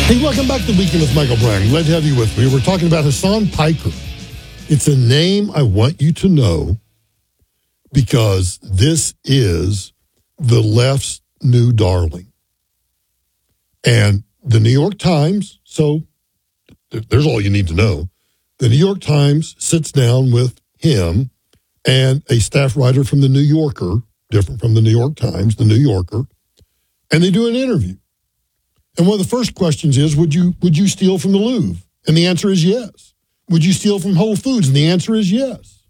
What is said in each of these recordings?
Hey, welcome back to The Weekend with Michael Bryan. Glad to have you with me. We're talking about Hasan Piker. It's a name I want you to know because this is the left's new darling. And the New York Times, so there's all you need to know. The New York Times sits down with him and a staff writer from the New Yorker, different from the New York Times, the New Yorker, and they do an interview. And one of the first questions is, would you steal from the Louvre? And the answer is yes. Would you steal from Whole Foods? And the answer is yes.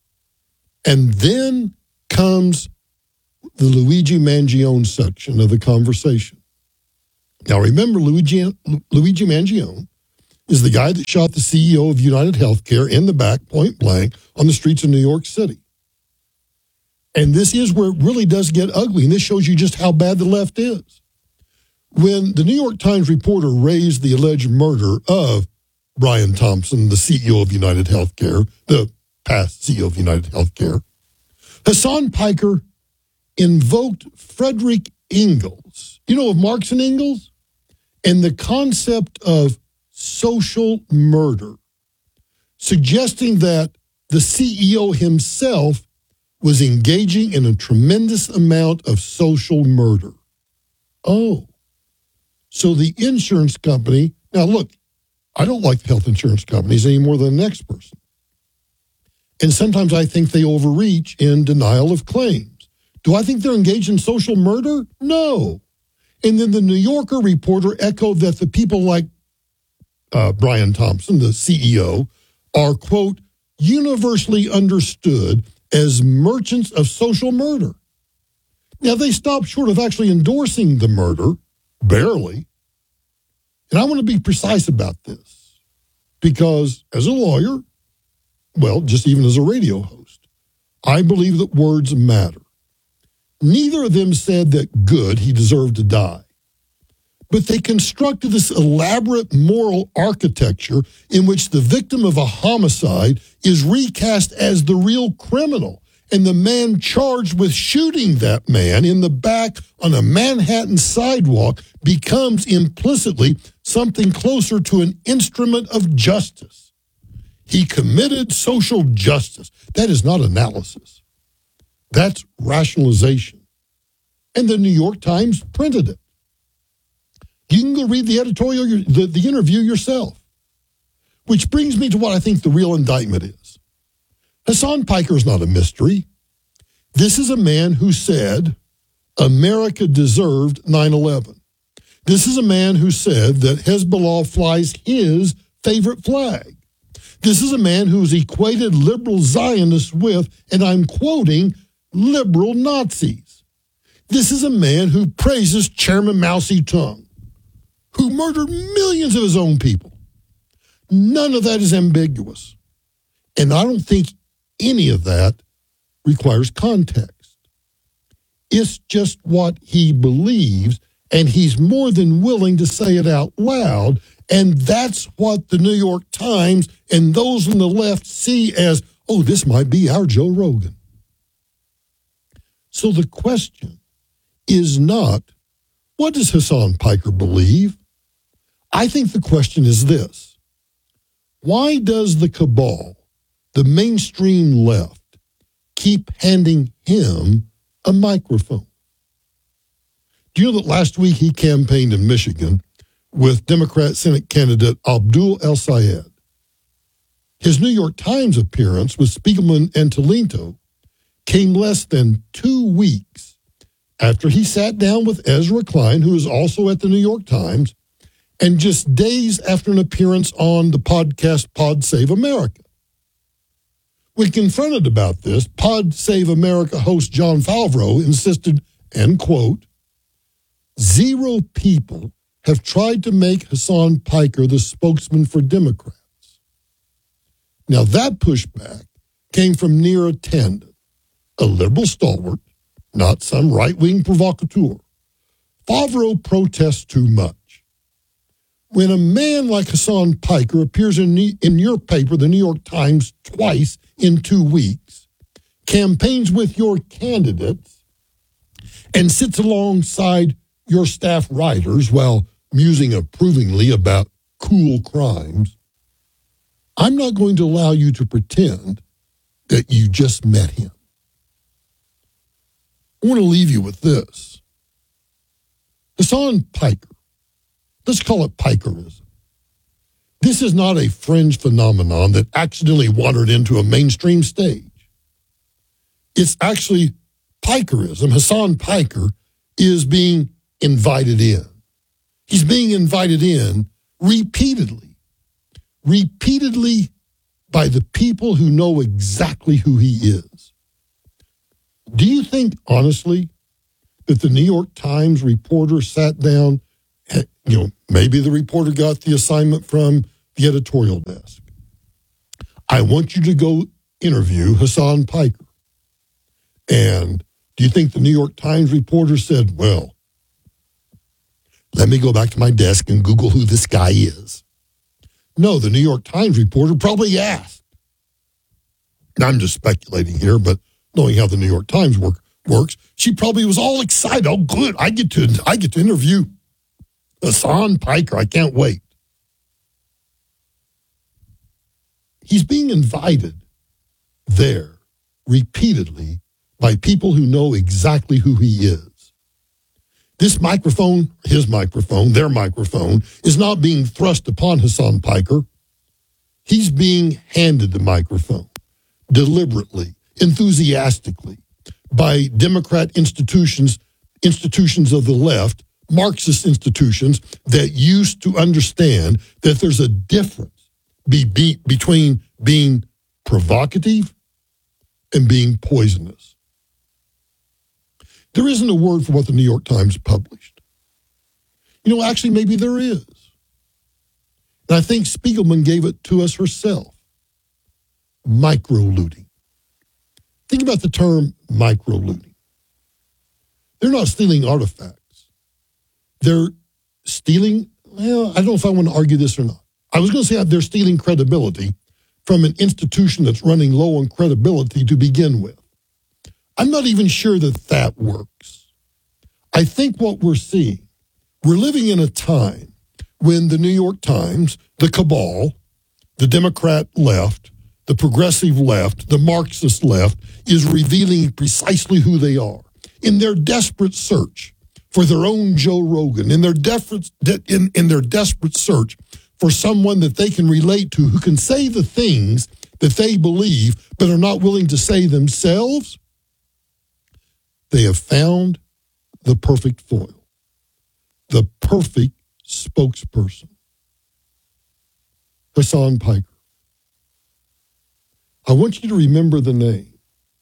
And then comes the Luigi Mangione section of the conversation. Now remember, Luigi Mangione is the guy that shot the CEO of United Healthcare in the back, point blank, on the streets of New York City. And this is where it really does get ugly, and this shows you just how bad the left is. When the New York Times reporter raised the alleged murder of Brian Thompson, the CEO of United Healthcare, the past CEO of United Healthcare, Hasan Piker invoked Frederick Engels, of Marx and Engels, and the concept of social murder, suggesting that the CEO himself was engaging in a tremendous amount of social murder. Oh. So the insurance company, now look, I don't like health insurance companies any more than the next person. And sometimes I think they overreach in denial of claims. Do I think they're engaged in social murder? No. And then the New Yorker reporter echoed that the people like Brian Thompson, the CEO, are, quote, universally understood as merchants of social murder. Now, they stopped short of actually endorsing the murder, barely. And I want to be precise about this because as a lawyer, well, just even as a radio host, I believe that words matter. Neither of them said that good, he deserved to die. But they constructed this elaborate moral architecture in which the victim of a homicide is recast as the real criminal. And the man charged with shooting that man in the back on a Manhattan sidewalk becomes implicitly something closer to an instrument of justice. He committed social justice. That is not analysis. That's rationalization. And the New York Times printed it. You can go read the editorial, the interview yourself. Which brings me to what I think the real indictment is. Hasan Piker is not a mystery. This is a man who said America deserved 9/11. This is a man who said that Hezbollah flies his favorite flag. This is a man who's equated liberal Zionists with, and I'm quoting, liberal Nazis. This is a man who praises Chairman Mao Zedong, who murdered millions of his own people. None of that is ambiguous. And I don't think any of that requires context. It's just what he believes, and he's more than willing to say it out loud, and that's what the New York Times and those on the left see as, oh, this might be our Joe Rogan. So the question is not, what does Hasan Piker believe? I think the question is this: why does the cabal, the mainstream left, keep handing him a microphone? Do you know that last week he campaigned in Michigan with Democrat Senate candidate Abdul El-Sayed? His New York Times appearance with Spiegelman and Toledo came less than 2 weeks after he sat down with Ezra Klein, who is also at the New York Times, and just days after an appearance on the podcast Pod Save America. When confronted about this, Pod Save America host John Favreau insisted, and quote, 0 people have tried to make Hasan Piker the spokesman for Democrats. Now that pushback came from Neera Tanden, a liberal stalwart, not some right-wing provocateur. Favreau protests too much. When a man like Hasan Piker appears in your paper, the New York Times, twice in 2 weeks, campaigns with your candidates, and sits alongside your staff writers while musing approvingly about cool crimes, I'm not going to allow you to pretend that you just met him. I want to leave you with this. Hasan Piker, let's call it Pikerism. This is not a fringe phenomenon that accidentally wandered into a mainstream stage. It's actually Pikerism. Hasan Piker is being invited in. He's being invited in repeatedly by the people who know exactly who he is. Do you think, honestly, that the New York Times reporter sat down, maybe the reporter got the assignment from the editorial desk? I want you to go interview Hasan Piker. And do you think the New York Times reporter said, well, let me go back to my desk and Google who this guy is? No, the New York Times reporter probably asked. Now, I'm just speculating here, but knowing how the New York Times works, she probably was all excited. Oh, good, I get to interview Hasan Piker. I can't wait. He's being invited there repeatedly by people who know exactly who he is. This microphone, his microphone, their microphone, is not being thrust upon Hasan Piker. He's being handed the microphone deliberately, enthusiastically, by Democrat institutions of the left, Marxist institutions that used to understand that there's a difference between being provocative and being poisonous. There isn't a word for what the New York Times published. Actually, maybe there is. And I think Spiegelman gave it to us herself. Micro-looting. Think about the term micro-looting. They're not stealing artifacts. They're stealing, I don't know if I want to argue this or not. I was going to say they're stealing credibility from an institution that's running low on credibility to begin with. I'm not even sure that works. I think what we're seeing, we're living in a time when the New York Times, the cabal, the Democrat left, the progressive left, the Marxist left, is revealing precisely who they are. In their desperate search for their own Joe Rogan, in their desperate search for someone that they can relate to, who can say the things that they believe but are not willing to say themselves, they have found the perfect foil, the perfect spokesperson. Hasan Piker. I want you to remember the name.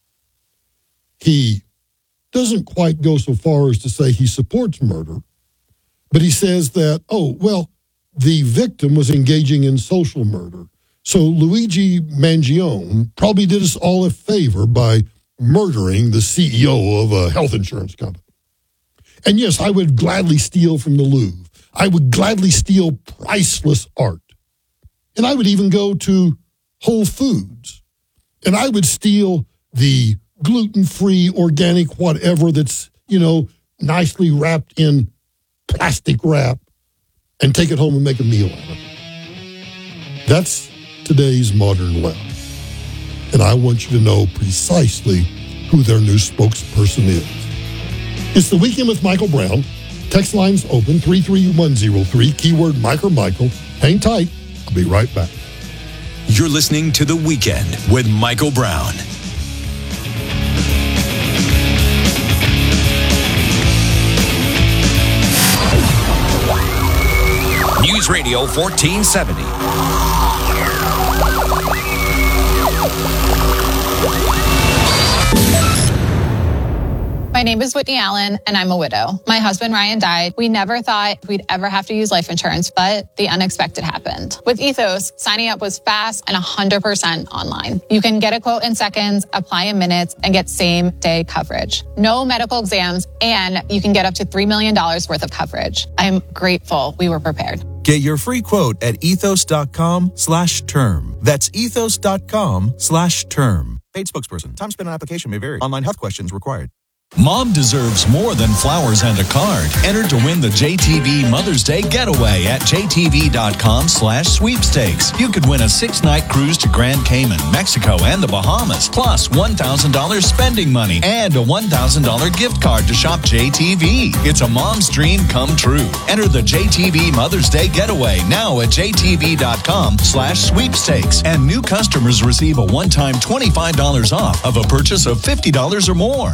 He doesn't quite go so far as to say he supports murder, but he says that, the victim was engaging in social murder. So Luigi Mangione probably did us all a favor by murdering the CEO of a health insurance company. And yes, I would gladly steal from the Louvre. I would gladly steal priceless art. And I would even go to Whole Foods. And I would steal the gluten-free, organic, whatever that's, nicely wrapped in plastic wrap and take it home and make a meal out of it. That's today's modern left. And I want you to know precisely who their new spokesperson is. It's the Weekend with Michael Brown. Text lines open 33103, keyword Mike or Michael. Hang tight. I'll be right back. You're listening to The Weekend with Michael Brown. News Radio 1470. My name is Whitney Allen, and I'm a widow. My husband, Ryan, died. We never thought we'd ever have to use life insurance, but the unexpected happened. With Ethos, signing up was fast and 100% online. You can get a quote in seconds, apply in minutes, and get same-day coverage. No medical exams, and you can get up to $3 million worth of coverage. I'm grateful we were prepared. Get your free quote at ethos.com/term. That's ethos.com/term. Paid spokesperson. Time spent on application may vary. Online health questions required. Mom deserves more than flowers and a card. Enter to win the JTV Mother's Day Getaway at jtv.com/sweepstakes. You could win a 6-night cruise to Grand Cayman, Mexico, and the Bahamas, plus $1,000 spending money and a $1,000 gift card to shop JTV. It's a mom's dream come true. Enter the JTV Mother's Day Getaway now at jtv.com/sweepstakes. And new customers receive a one-time $25 off of a purchase of $50 or more.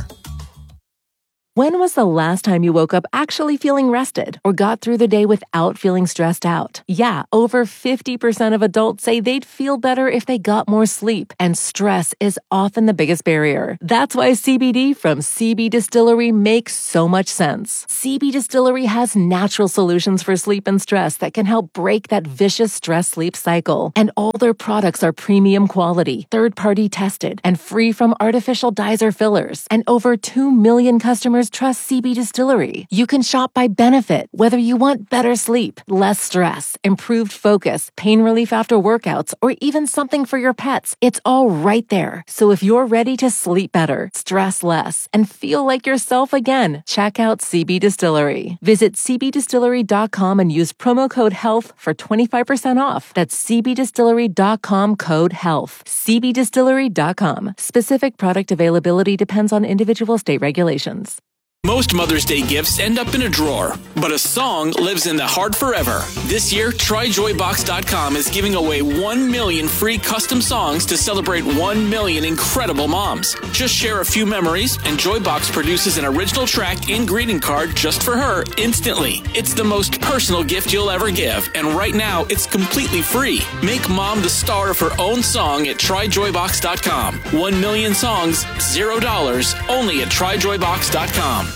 When was the last time you woke up actually feeling rested or got through the day without feeling stressed out? Yeah, over 50% of adults say they'd feel better if they got more sleep, and stress is often the biggest barrier. That's why CBD from CB Distillery makes so much sense. CB Distillery has natural solutions for sleep and stress that can help break that vicious stress-sleep cycle. And all their products are premium quality, third-party tested, and free from artificial dyes or fillers. And over 2 million customers trust CB Distillery. You can shop by benefit, whether you want better sleep, less stress, improved focus, pain relief after workouts, or even something for your pets. It's all right there. So if you're ready to sleep better, stress less, and feel like yourself again, check out CB Distillery. Visit cbdistillery.com and use promo code HEALTH for 25% off. That's cbdistillery.com code HEALTH. cbdistillery.com. Specific product availability depends on individual state regulations. Most Mother's Day gifts end up in a drawer, but a song lives in the heart forever. This year, TryJoyBox.com is giving away 1 million free custom songs to celebrate 1 million incredible moms. Just share a few memories, and Joybox produces an original track and greeting card just for her instantly. It's the most personal gift you'll ever give, and right now, it's completely free. Make mom the star of her own song at TryJoyBox.com. 1 million songs, $0, only at TryJoyBox.com.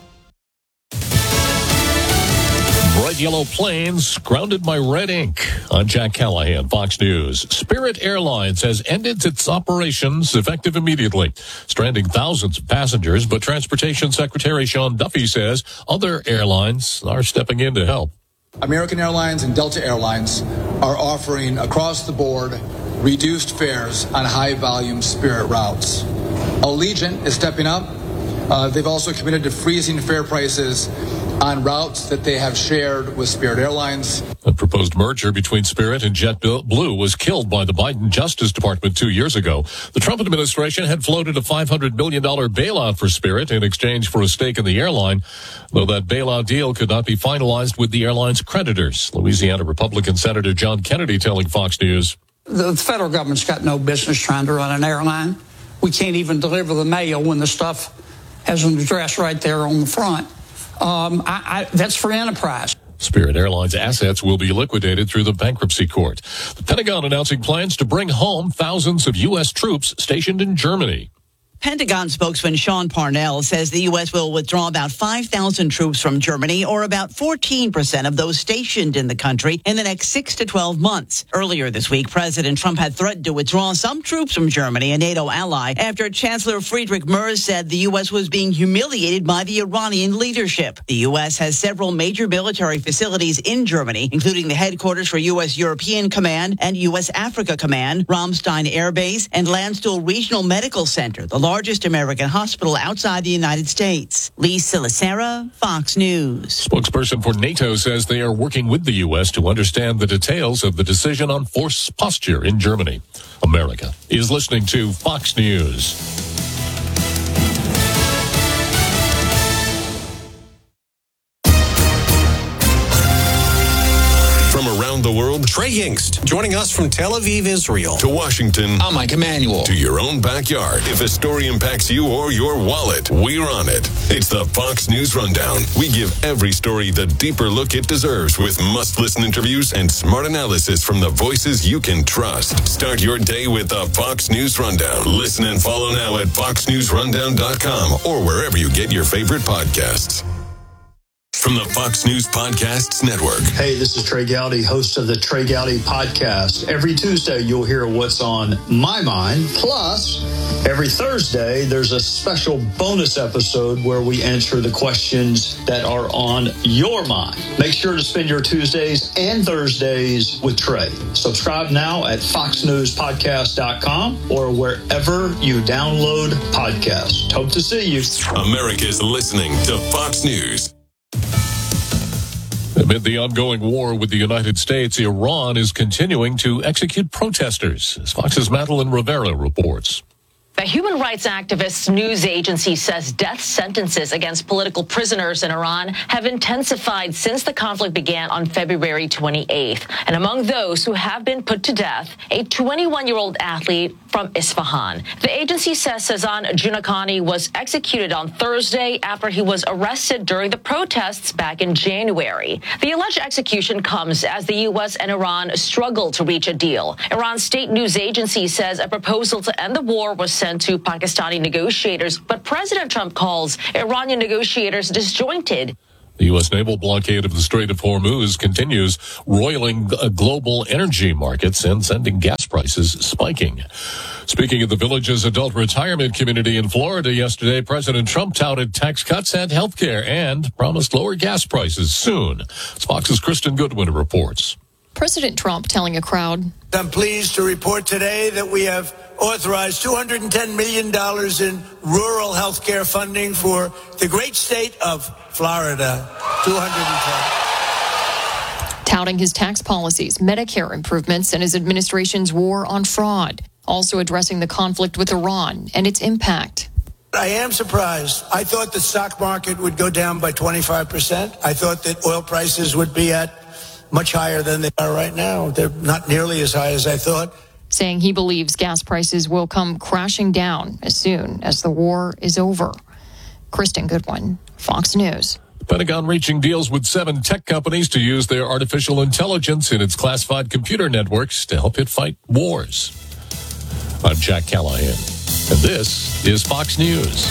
Bright yellow planes grounded by red ink. I'm Jack Callahan, Fox News. Spirit Airlines has ended its operations effective immediately, stranding thousands of passengers, but Transportation Secretary Sean Duffy says other airlines are stepping in to help. American Airlines and Delta Airlines are offering across the board reduced fares on high-volume Spirit routes. Allegiant is stepping up. They've also committed to freezing fare prices on routes that they have shared with Spirit Airlines. A proposed merger between Spirit and JetBlue was killed by the Biden Justice Department 2 years ago. The Trump administration had floated a $500 million bailout for Spirit in exchange for a stake in the airline, though that bailout deal could not be finalized with the airline's creditors. Louisiana Republican Senator John Kennedy telling Fox News. The federal government's got no business trying to run an airline. We can't even deliver the mail when the stuff has an address right there on the front. That's for enterprise. Spirit Airlines assets will be liquidated through the bankruptcy court. The Pentagon announcing plans to bring home thousands of U.S. troops stationed in Germany. Pentagon spokesman Sean Parnell says the U.S. will withdraw about 5,000 troops from Germany, or about 14% of those stationed in the country, in the next 6 to 12 months. Earlier this week, President Trump had threatened to withdraw some troops from Germany, a NATO ally, after Chancellor Friedrich Merz said the U.S. was being humiliated by the Iranian leadership. The U.S. has several major military facilities in Germany, including the headquarters for U.S. European Command and U.S. Africa Command, Ramstein Air Base, and Landstuhl Regional Medical Center, the largest American hospital outside the United States. Lisa Lacera, Fox News. Spokesperson for NATO says they are working with the U.S. to understand the details of the decision on force posture in Germany. America is listening to Fox News. From around the world, Trey Yingst, joining us from Tel Aviv, Israel. To Washington. I'm Mike Emanuel. To your own backyard. If a story impacts you or your wallet, we're on it. It's the Fox News Rundown. We give every story the deeper look it deserves with must-listen interviews and smart analysis from the voices you can trust. Start your day with the Fox News Rundown. Listen and follow now at foxnewsrundown.com or wherever you get your favorite podcasts. From the Fox News Podcasts Network. Hey, this is Trey Gowdy, host of the Trey Gowdy Podcast. Every Tuesday, you'll hear what's on my mind. Plus, Every Thursday, there's a special bonus episode where we answer the questions that are on your mind. Make sure to spend your Tuesdays and Thursdays with Trey. Subscribe now at foxnewspodcast.com or wherever you download podcasts. Hope to see you. America's listening to Fox News. Amid the ongoing war with the United States, Iran is continuing to execute protesters, as Fox's Madeline Rivera reports. The human rights activist news agency says death sentences against political prisoners in Iran have intensified since the conflict began on February 28th. And among those who have been put to death, a 21-year-old athlete from Isfahan. The agency says Sazan Junakhani was executed on Thursday after he was arrested during the protests back in January. The alleged execution comes as the U.S. and Iran struggle to reach a deal. Iran's state news agency says a proposal to end the war was sent to Pakistani negotiators, but President Trump calls Iranian negotiators disjointed. The U.S. naval blockade of the Strait of Hormuz continues, roiling global energy markets and sending gas prices spiking. Speaking at the Village's adult retirement community in Florida yesterday, President Trump touted tax cuts and health care and promised lower gas prices soon. Fox's Kristen Goodwin reports. President Trump telling a crowd, I'm pleased to report today that we have authorized $210 million in rural health care funding for the great state of Florida. 210. Touting his tax policies, Medicare improvements, and his administration's war on fraud. Also addressing the conflict with Iran and its impact. I am surprised. I thought the stock market would go down by 25%. I thought that oil prices would be at much higher than they are right now. They're not nearly as high as I thought. Saying he believes gas prices will come crashing down as soon as the war is over. Kristen Goodwin, Fox News. The Pentagon reaching deals with 7 tech companies to use their artificial intelligence in its classified computer networks to help it fight wars. I'm Jack Callahan, and this is Fox News.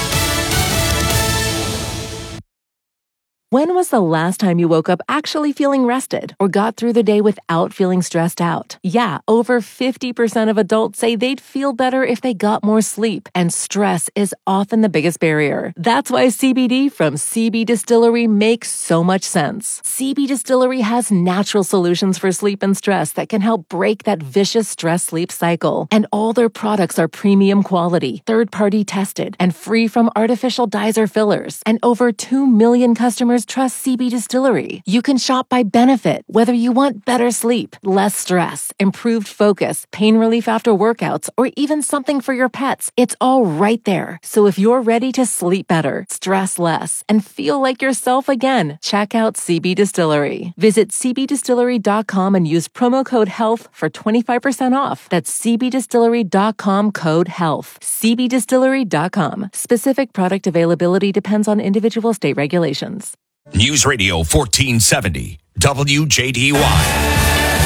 When was the last time you woke up actually feeling rested or got through the day without feeling stressed out? Yeah, over 50% of adults say they'd feel better if they got more sleep, and stress is often the biggest barrier. That's why CBD from CB Distillery makes so much sense. CB Distillery has natural solutions for sleep and stress that can help break that vicious stress-sleep cycle. And all their products are premium quality, third-party tested, and free from artificial dyes or fillers. And over 2 million customers trust CB Distillery. You can shop by benefit, whether you want better sleep, less stress, improved focus, pain relief after workouts, or even something for your pets. It's all right there. So if you're ready to sleep better, stress less, and feel like yourself again, check out CB Distillery. Visit cbdistillery.com and use promo code HEALTH for 25% off. That's cbdistillery.com code HEALTH. cbdistillery.com. Specific product availability depends on individual state regulations. News Radio 1470, WJDY.